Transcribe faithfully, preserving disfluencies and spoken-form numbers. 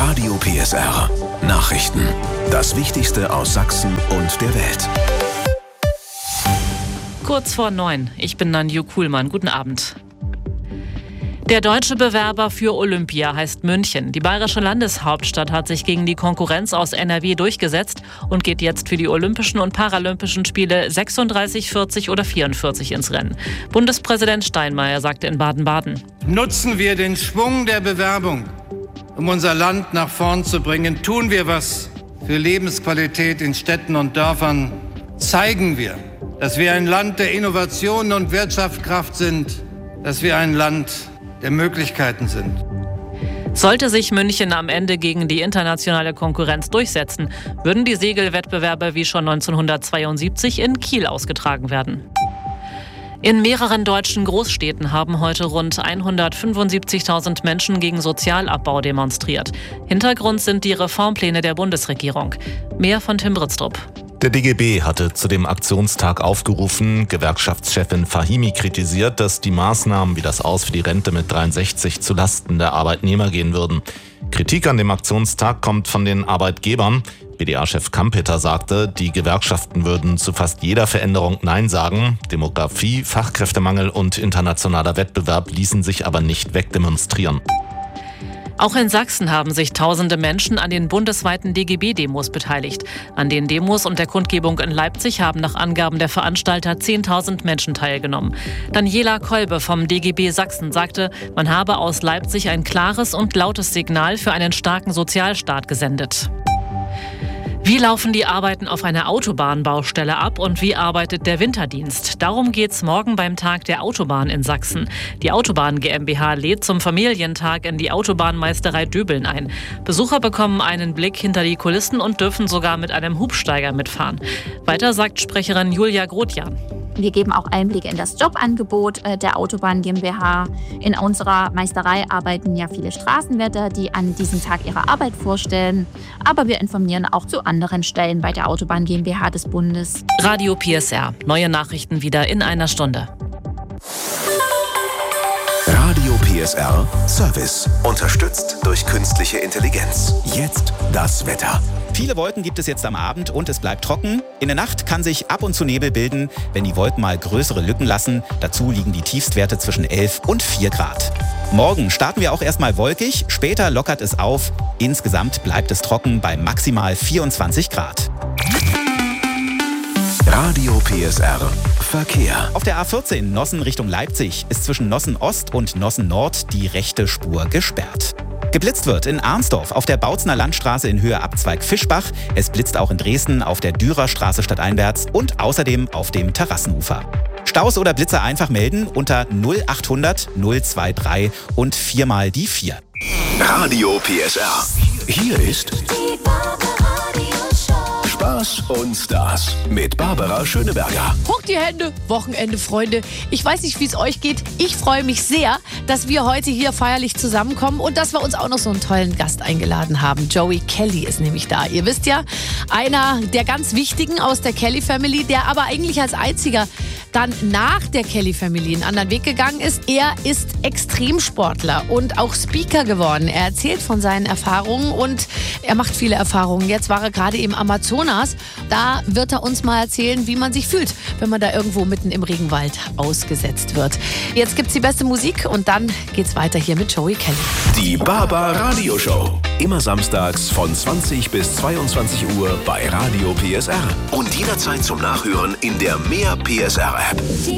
Radio P S R. Nachrichten. Das Wichtigste aus Sachsen und der Welt. Kurz vor neun. Ich bin Nanju Kuhlmann. Guten Abend. Der deutsche Bewerber für Olympia heißt München. Die bayerische Landeshauptstadt hat sich gegen die Konkurrenz aus N R W durchgesetzt und geht jetzt für die Olympischen und Paralympischen Spiele sechsunddreißig, vierzig oder vierundvierzig ins Rennen. Bundespräsident Steinmeier sagte in Baden-Baden: Nutzen wir den Schwung der Bewerbung, um unser Land nach vorn zu bringen. Tun wir was für Lebensqualität in Städten und Dörfern. Zeigen wir, dass wir ein Land der Innovation und Wirtschaftskraft sind, dass wir ein Land der Möglichkeiten sind. Sollte sich München am Ende gegen die internationale Konkurrenz durchsetzen, würden die Segelwettbewerbe wie schon neunzehnhundertzweiundsiebzig in Kiel ausgetragen werden. In mehreren deutschen Großstädten haben heute rund hundertfünfundsiebzigtausend Menschen gegen Sozialabbau demonstriert. Hintergrund sind die Reformpläne der Bundesregierung. Mehr von Tim Britztrup. Der D G B hatte zu dem Aktionstag aufgerufen. Gewerkschaftschefin Fahimi kritisiert, dass die Maßnahmen wie das Aus für die Rente mit dreiundsechzig zu Lasten der Arbeitnehmer gehen würden. Kritik an dem Aktionstag kommt von den Arbeitgebern. B D A-Chef Kampeter sagte, die Gewerkschaften würden zu fast jeder Veränderung Nein sagen. Demografie, Fachkräftemangel und internationaler Wettbewerb ließen sich aber nicht wegdemonstrieren. Auch in Sachsen haben sich tausende Menschen an den bundesweiten D G B-Demos beteiligt. An den Demos und der Kundgebung in Leipzig haben nach Angaben der Veranstalter zehntausend Menschen teilgenommen. Daniela Kolbe vom D G B Sachsen sagte, man habe aus Leipzig ein klares und lautes Signal für einen starken Sozialstaat gesendet. Wie laufen die Arbeiten auf einer Autobahnbaustelle ab und wie arbeitet der Winterdienst? Darum geht's morgen beim Tag der Autobahn in Sachsen. Die Autobahn GmbH lädt zum Familientag in die Autobahnmeisterei Döbeln ein. Besucher bekommen einen Blick hinter die Kulissen und dürfen sogar mit einem Hubsteiger mitfahren. Weiter sagt Sprecherin Julia Grotjan. Wir geben auch Einblicke in das Jobangebot der Autobahn GmbH. In unserer Meisterei arbeiten ja viele Straßenwärter, die an diesem Tag ihre Arbeit vorstellen. Aber wir informieren auch zu anderen Stellen bei der Autobahn GmbH des Bundes. Radio P S R. Neue Nachrichten wieder in einer Stunde. Radio P S R Service. Unterstützt durch künstliche Intelligenz. Jetzt das Wetter. Viele Wolken gibt es jetzt am Abend und es bleibt trocken. In der Nacht kann sich ab und zu Nebel bilden, wenn die Wolken mal größere Lücken lassen. Dazu liegen die Tiefstwerte zwischen elf und vier Grad. Morgen starten wir auch erstmal wolkig, später lockert es auf. Insgesamt bleibt es trocken bei maximal vierundzwanzig Grad. Radio P S R Verkehr. Auf der A vierzehn Nossen Richtung Leipzig ist zwischen Nossen Ost und Nossen Nord die rechte Spur gesperrt. Geblitzt wird in Arnsdorf auf der Bautzner Landstraße in Höhe Abzweig Fischbach. Es blitzt auch in Dresden auf der Dürerstraße stadteinwärts und außerdem auf dem Terrassenufer. Staus oder Blitzer einfach melden unter null achthundert null drei drei und viermal die vier. Radio P S R. Hier ist Spaß und Stars mit Barbara Schöneberger. Hoch die Hände, Wochenende, Freunde. Ich weiß nicht, wie es euch geht. Ich freue mich sehr, dass wir heute hier feierlich zusammenkommen und dass wir uns auch noch so einen tollen Gast eingeladen haben. Joey Kelly ist nämlich da. Ihr wisst ja, einer der ganz Wichtigen aus der Kelly Family, der aber eigentlich als einziger dann nach der Kelly Family einen anderen Weg gegangen ist. Er ist Extremsportler und auch Speaker geworden. Er erzählt von seinen Erfahrungen und er macht viele Erfahrungen. Jetzt war er gerade im Amazonas. Da wird er uns mal erzählen, wie man sich fühlt, wenn man da irgendwo mitten im Regenwald ausgesetzt wird. Jetzt gibt's die beste Musik und dann geht's weiter hier mit Joey Kelly. Die Baba Radio Show. Immer samstags von zwanzig bis zweiundzwanzig Uhr bei Radio P S R. Und jederzeit zum Nachhören in der Mehr P S R App.